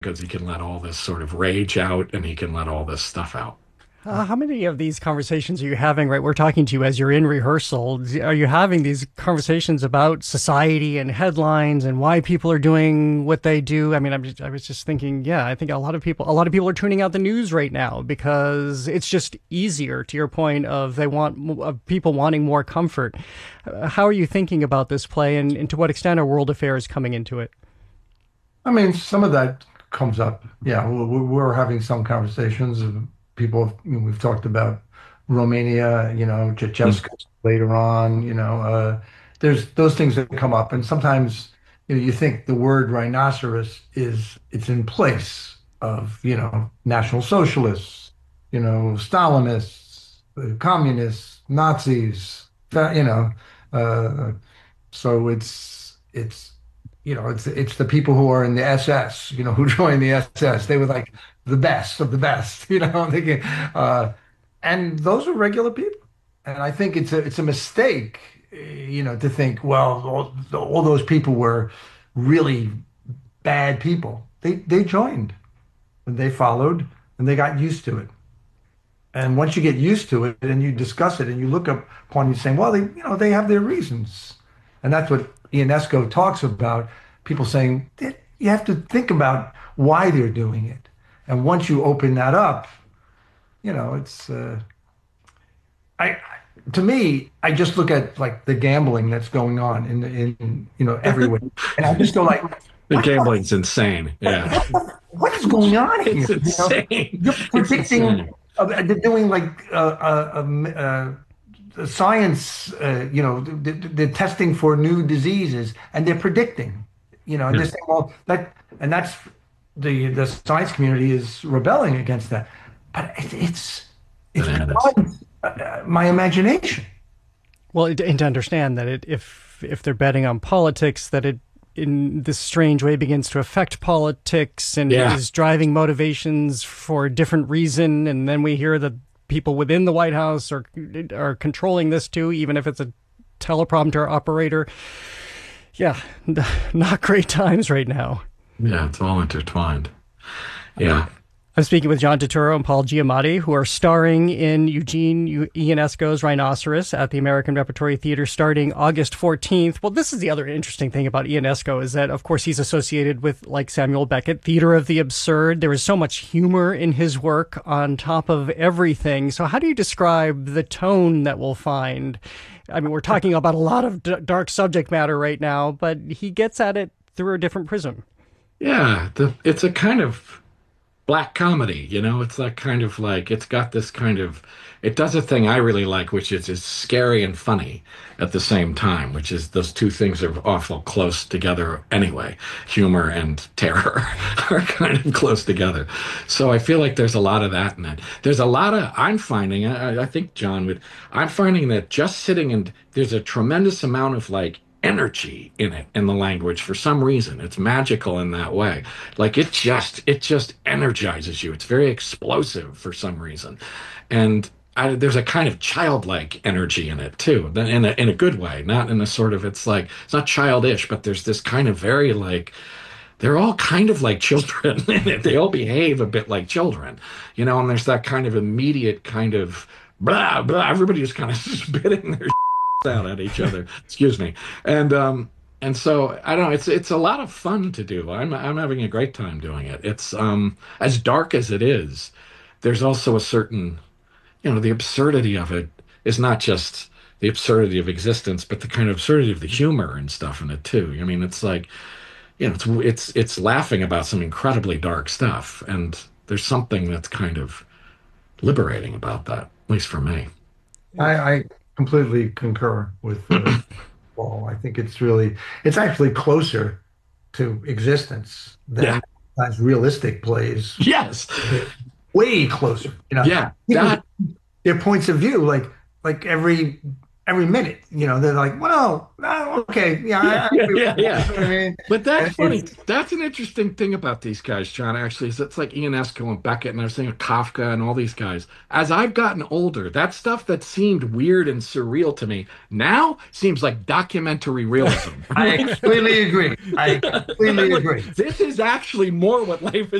because he can let all this sort of rage out and he can let all this stuff out. How many of these conversations are you having, right? We're talking to you as you're in rehearsal. Are you having these conversations about society and headlines and why people are doing what they do? I mean, I was just thinking, yeah, I think a lot of people are tuning out the news right now because it's just easier, to your point of of people wanting more comfort. How are you thinking about this play, and to what extent are world affairs coming into it? I mean, some of that comes up. Yeah, we're having some conversations. People, we've talked about Romania, Mm. Ceausescu later on, there's those things that come up. And sometimes, you think the word rhinoceros it's in place of, National Socialists, Stalinists, communists, Nazis, uh, so it's the people who are in the SS, who joined the SS. They were like the best of the best, thinking, and those are regular people. And I think it's a mistake, to think, well, all those people were really bad people. They joined and they followed and they got used to it. And once you get used to it and you discuss it and you look up upon you saying, well, they have their reasons. And that's what Ionesco talks about, people saying that you have to think about why they're doing it. And once you open that up, it's I to me, I just look at like the gambling that's going on in everywhere. And I just go like, The what the gambling's insane. Yeah. what is going on here? It's insane. You're It's predicting, insane. they're doing like science, they're testing for new diseases and they're predicting, and Yeah. they're saying, well, that's the science community is rebelling against that. But it's Bananas. beyond my imagination. Well, and to understand that if they're betting on politics, that it in this strange way begins to affect politics and Yeah. is driving motivations for a different reason, and then we hear that people within the White House are controlling this too, even if it's a teleprompter operator. Yeah, not great times right now. Yeah. It's all intertwined. Yeah. I'm speaking with John Turturro and Paul Giamatti, who are starring in Eugene Ionesco's Rhinoceros at the American Repertory Theater starting August 14th. Well, this is the other interesting thing about Ionesco is that, of course, he's associated with, like Samuel Beckett, theater of the absurd. There is so much humor in his work on top of everything. So how do you describe the tone that we'll find? I mean, we're talking about a lot of dark subject matter right now, but he gets at it through a different prism. Yeah. It's a kind of black comedy, it's that kind of like it's got this kind of it does a thing I really like, which is it's scary and funny at the same time, which is those two things are awful close together anyway. Humor and terror are kind of close together. So I feel like there's a lot of that in it. There's a lot of I'm finding I think John would I'm finding that just sitting and there's a tremendous amount of like energy in it in the language for some reason. It's magical in that way. Like it just energizes you. It's very explosive for some reason. And there's a kind of childlike energy in it too, in a good way, not in a sort of it's like it's not childish, but there's this kind of very like they're all kind of like children in it. They all behave a bit like children, and there's that kind of immediate kind of blah blah. Everybody's kind of spitting their out at each other. Excuse me. And so I don't know. It's a lot of fun to do. I'm having a great time doing it. It's as dark as it is. There's also a certain the absurdity of it is not just the absurdity of existence, but the kind of absurdity of the humor and stuff in it too. I mean, it's like it's laughing about some incredibly dark stuff, and there's something that's kind of liberating about that, at least for me. I completely concur with Paul. I think it's actually closer to existence Yeah. than as realistic plays. Yes. Way closer. Yeah. People, That their points of view, like every every minute. They're like, well, no, okay, yeah, Yeah, I yeah, agree with yeah, that. yeah. You know what I mean? But that's And funny. That's an interesting thing about these guys, John, actually, is it's like Ionesco and Beckett, and I was thinking of Kafka and all these guys. As I've gotten older, that stuff that seemed weird and surreal to me now seems like documentary realism. I completely agree. I I'm completely like, agree. this is actually more what life is